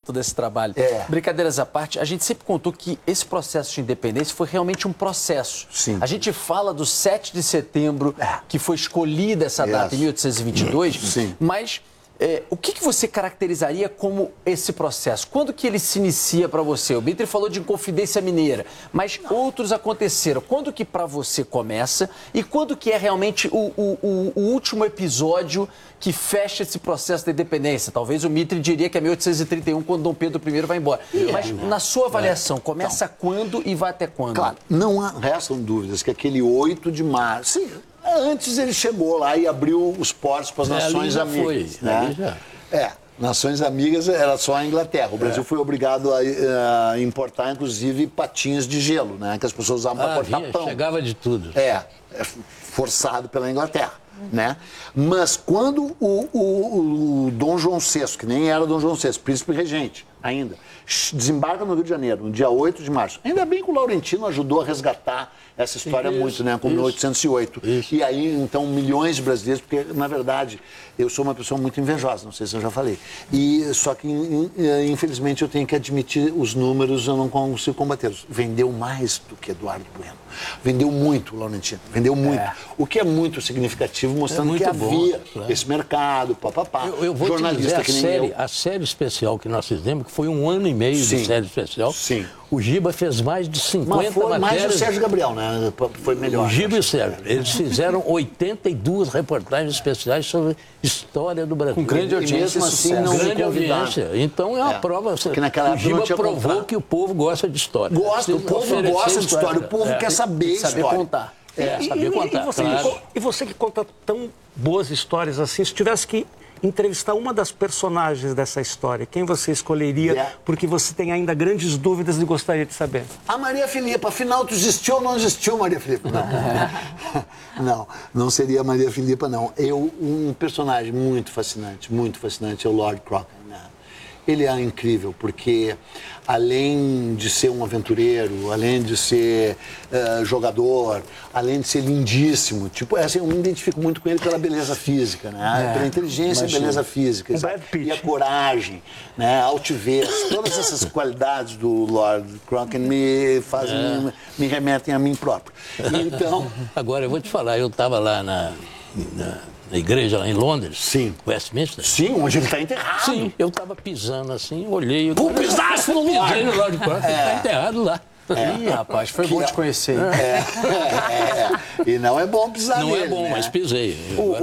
todo esse trabalho. Brincadeiras à parte, a gente sempre contou que esse processo de independência foi realmente um processo. Sim. A gente fala do 7 de setembro, que foi escolhida essa data em 1822, Sim. mas o que você caracterizaria como esse processo? Quando que ele se inicia para você? O Bittre falou de Inconfidência Mineira, mas outros aconteceram. Quando que para você começa e quando que é realmente o último episódio que fecha esse processo da independência? Talvez o Mitre diria que é 1831, quando Dom Pedro I vai embora. Mas na sua avaliação, começa quando e vai até quando? Claro, não restam dúvidas que aquele 8 de março... Sim, antes ele chegou lá e abriu os portos para as Nações Amigas. Nações Amigas era só a Inglaterra. O Brasil foi obrigado a importar, inclusive, patins de gelo, né? Que as pessoas usavam para cortar pão. Chegava de tudo. Forçado pela Inglaterra. Né? Mas quando o Dom João VI, que nem era Dom João VI, príncipe regente ainda, desembarca no Rio de Janeiro, no dia 8 de março. Ainda bem que o Laurentino ajudou a resgatar essa história muito, né? Com 1808. E aí, então, milhões de brasileiros, porque, na verdade, eu sou uma pessoa muito invejosa, não sei se eu já falei. Só que, infelizmente, eu tenho que admitir os números, eu não consigo combatê-los. Vendeu mais do que Eduardo Bueno. Vendeu muito, Laurentino. Vendeu muito. O que é muito significativo, mostrando que havia esse mercado, papapá. Eu vou jornalista te dizer, a série especial que nós fizemos, que foi 1 ano e meio de série especial. Sim. O Giba fez mais de 50 matérias. Mais o Sérgio Gabriel, né? Foi melhor. O Giba e o Sérgio. Eles fizeram 82 reportagens especiais sobre história do Brasil. Com grande audiência, mesmo assim, não grande audiência. Então é uma prova. Porque naquela o Giba época provou que o povo gosta de história. O povo gosta de história. O povo quer saber saber história. contar. Saber contar. E você que conta tão boas histórias assim, se tivesse que entrevistar uma das personagens dessa história, quem você escolheria? Porque você tem ainda grandes dúvidas e gostaria de saber. A Maria Filipa, afinal, tu existiu ou não existiu, Maria Filipa? Não. Não seria a Maria Filipa, não. Um personagem muito fascinante é o Lord Crockett. Né? Ele é incrível, porque além de ser um aventureiro, além de ser jogador, além de ser lindíssimo, tipo, assim, eu me identifico muito com ele pela beleza física, né? Pela inteligência e beleza física. E a coragem, né? A altivez, todas essas qualidades do Lord Crockett me remetem a mim próprio. Então... Agora, eu vou te falar, eu estava lá na igreja lá em Londres, Westminster. Sim, onde ele está enterrado. Sim, eu estava pisando assim, olhei... Pô, pisasse no Lorde! Pisei no Lorde Crockett, ele está enterrado lá. Ih, rapaz, foi bom te conhecer. E não é bom pisar nele. Não é bom, mas pisei.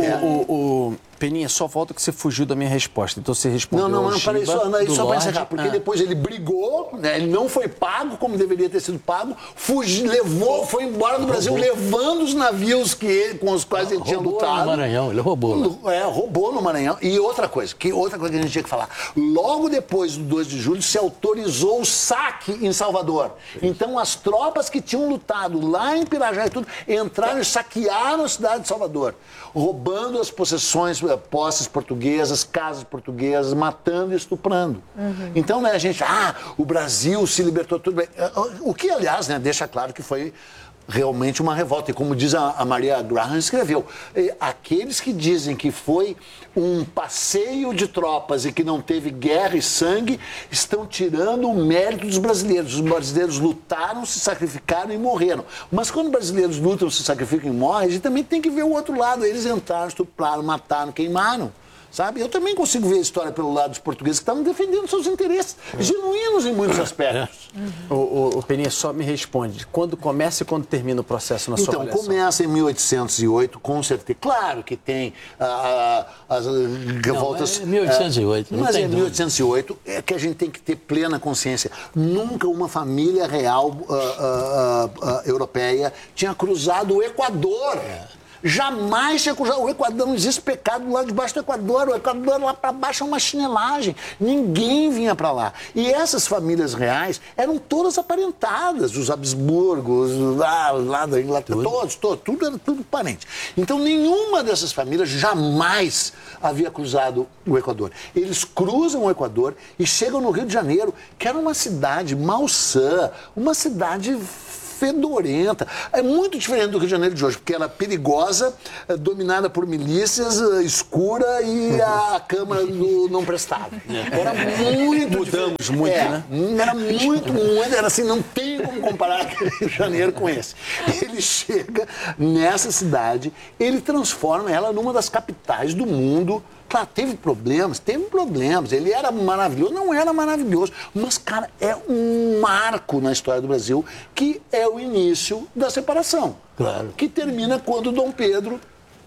Peninha, só volta que você fugiu da minha resposta. Então você respondeu. Não, peraí, só para encerrar. Porque depois ele brigou, né, ele não foi pago como deveria ter sido pago, foi embora do Brasil levando os navios com os quais ele tinha lutado. Roubou no Maranhão, ele roubou lá. Roubou no Maranhão. E outra coisa que a gente tinha que falar. Logo depois do 2 de julho se autorizou o saque em Salvador. Então as tropas que tinham lutado lá em Pirajá e tudo, entraram e saquearam a cidade de Salvador, roubando as posses portuguesas, casas portuguesas, matando e estuprando. Então, né, a gente, o Brasil se libertou, tudo bem. O que, aliás, né, deixa claro que foi realmente uma revolta. E como diz a Maria Graham escreveu, aqueles que dizem que foi um passeio de tropas e que não teve guerra e sangue, estão tirando o mérito dos brasileiros. Os brasileiros lutaram, se sacrificaram e morreram. Mas quando os brasileiros lutam, se sacrificam e morrem, a gente também tem que ver o outro lado. Eles entraram, estupraram, mataram, queimaram. Sabe? Eu também consigo ver a história pelo lado dos portugueses que estavam defendendo seus interesses genuínos em muitos aspectos. O Peninha, só me responde. Quando começa e quando termina o processo na sua avaliação? Então, começa em 1808, com certeza. Claro que tem as revoltas... Não, é 1808. Mas é 1808 que a gente tem que ter plena consciência. Nunca uma família real europeia tinha cruzado o Equador. Jamais tinha cruzado o Equador, não existe pecado lá debaixo do Equador. O Equador lá para baixo é uma chinelagem. Ninguém vinha para lá. E essas famílias reais eram todas aparentadas. Os Habsburgos, lá da Inglaterra, tudo era tudo parente. Então nenhuma dessas famílias jamais havia cruzado o Equador. Eles cruzam o Equador e chegam no Rio de Janeiro, que era uma cidade malsã, uma cidade fedorenta. É muito diferente do Rio de Janeiro de hoje, porque ela é perigosa, dominada por milícias, escura e a Câmara não prestava. Era muito Mudamos longe, muito, né? Era muito, era assim, não tem como comparar aquele Rio de Janeiro com esse. Ele chega nessa cidade, ele transforma ela numa das capitais do mundo. Claro, teve problemas, ele era maravilhoso, não era maravilhoso, mas, cara, é um marco na história do Brasil, que é o início da separação. Claro. Que termina quando Dom Pedro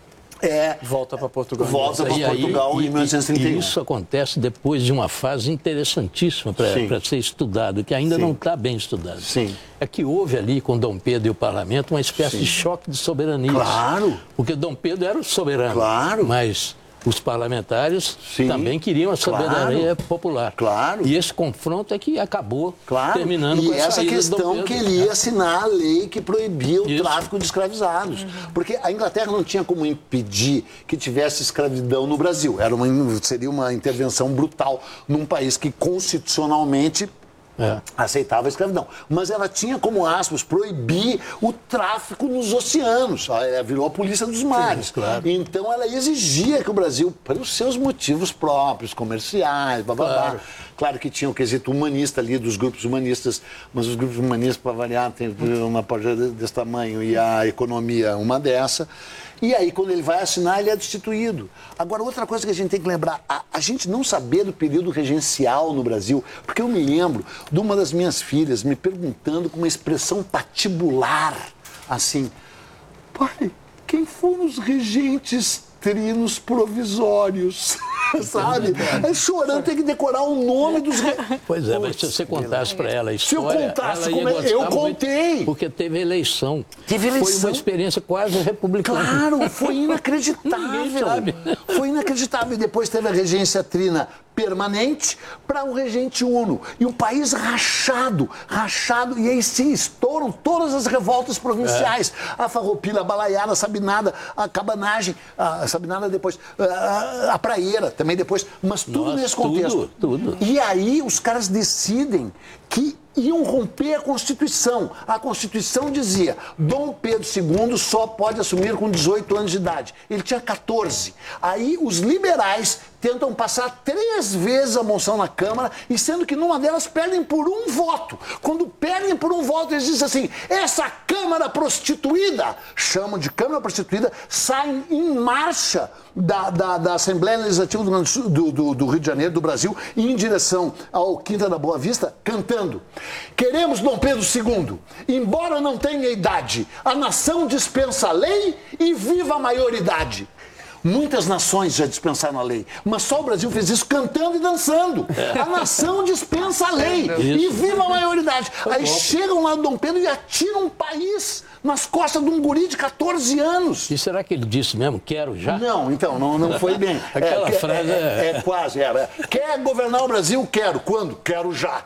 volta para Portugal. Volta para Portugal em 1931. E isso acontece depois de uma fase interessantíssima para ser estudado, que ainda não está bem estudado. Sim. É que houve ali com Dom Pedro e o parlamento uma espécie de choque de soberania. Claro. Porque Dom Pedro era o soberano. Claro. Mas os parlamentares também queriam a soberania popular. Claro. E esse confronto é que acabou terminando com essa a saída questão de Dom Pedro. que ele ia assinar a lei que proibia o tráfico de escravizados. Porque a Inglaterra não tinha como impedir que tivesse escravidão no Brasil. Seria uma intervenção brutal num país que constitucionalmente aceitava a escravidão. Mas ela tinha como aspas proibir o tráfico nos oceanos. Ela virou a polícia dos mares. Sim, claro. Então ela exigia que o Brasil, pelos seus motivos próprios, comerciais, Claro que tinha o quesito humanista ali, dos grupos humanistas, mas os grupos humanistas, para variar, tem uma parte desse tamanho e a economia uma dessa. E aí, quando ele vai assinar, ele é destituído. Agora, outra coisa que a gente tem que lembrar, a gente não saber do período regencial no Brasil, porque eu me lembro de uma das minhas filhas me perguntando com uma expressão patibular, assim, pai, quem foram os regentes trinos provisórios? Sabe? Aí chorando, tem que decorar o nome dos... Pois é, mas se você contasse para ela a história... Se eu contasse, ela ia gostar eu muito, contei. Porque teve eleição. Teve eleição. Foi uma experiência quase republicana. Claro, foi inacreditável. Sabe? Foi inacreditável. E depois teve a regência trina permanente para o regente uno. E o país rachado. E aí sim, estouram todas as revoltas provinciais. A Farroupilha, a Balaiada, a Sabinada, a Cabanagem, a Sabinada depois, a Praieira também depois, mas tudo nesse contexto. Tudo. E aí os caras decidem que iam romper a Constituição. A Constituição dizia, Dom Pedro II só pode assumir com 18 anos de idade. Ele tinha 14. Aí os liberais tentam passar 3 vezes a moção na Câmara, e sendo que numa delas perdem por um voto. Quando perdem por um voto, eles dizem assim, essa Câmara prostituída, chamam de Câmara prostituída, saem em marcha da Assembleia Legislativa do Rio de Janeiro, do Brasil, em direção ao Quinta da Boa Vista, cantando. Queremos Dom Pedro II, embora não tenha idade, a nação dispensa a lei e viva a maioridade. Muitas nações já dispensaram a lei, mas só o Brasil fez isso cantando e dançando. A nação dispensa a lei e viva a maioridade. Aí chegam lá do Dom Pedro e atiram um país nas costas de um guri de 14 anos. E será que ele disse mesmo, quero já? Não, então, não foi bem. Aquela frase quase. Quer governar o Brasil? Quero. Quando? Quero já.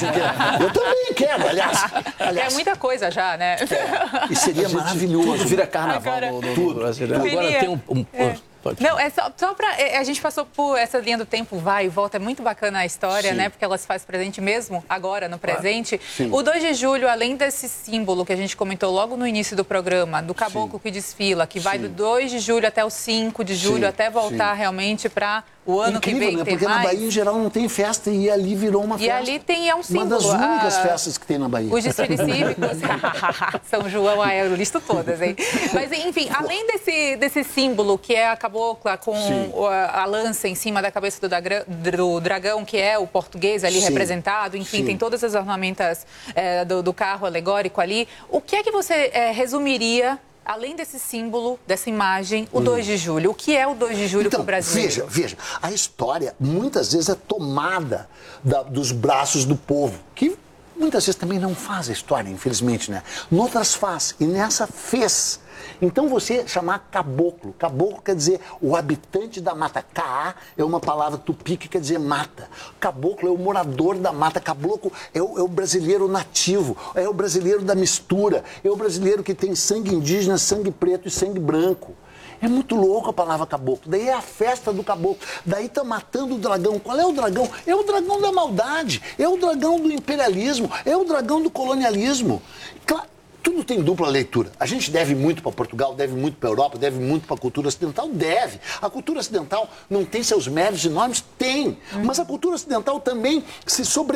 Eu também quero, aliás. É muita coisa já, né? E seria maravilhoso. Tudo vira carnaval Agora, no Brasil. Agora tem Não, é só para... A gente passou por essa linha do tempo, vai e volta. É muito bacana a história, né? Porque ela se faz presente mesmo agora, no presente. O 2 de julho, além desse símbolo que a gente comentou logo no início do programa, do caboclo que desfila, que vai do 2 de julho até o 5 de julho, até voltar realmente para o ano que vem, né? tem Porque mais. na Bahia, em geral, não tem festa e ali virou uma festa. E ali tem um símbolo. Uma das únicas festas que tem na Bahia. Os desfiles cívicos. São João, eu listo todas, hein? Mas, enfim, além desse símbolo que é a cabocla com a lança em cima da cabeça do dragão, que é o português ali representado, enfim, tem todas as ornamentas do carro alegórico ali. O que é que você resumiria, além desse símbolo, dessa imagem, o 2 de julho? O que é o 2 de julho para o Brasil? Veja, a história muitas vezes é tomada dos braços do povo, que muitas vezes também não faz a história, infelizmente, né? Noutras faz, e nessa fez. Então você chamar caboclo, caboclo quer dizer o habitante da mata. Caá é uma palavra tupi que quer dizer mata. Caboclo é o morador da mata. Caboclo é o brasileiro nativo, é o brasileiro da mistura, é o brasileiro que tem sangue indígena, sangue preto e sangue branco. É muito louco a palavra caboclo. Daí é a festa do caboclo. Daí tá matando o dragão. Qual é o dragão? É o dragão da maldade. É o dragão do imperialismo. É o dragão do colonialismo. Claro, tudo tem dupla leitura. A gente deve muito para Portugal, deve muito para a Europa, deve muito para a cultura ocidental? Deve. A cultura ocidental não tem seus méritos enormes? Tem. Mas a cultura ocidental também se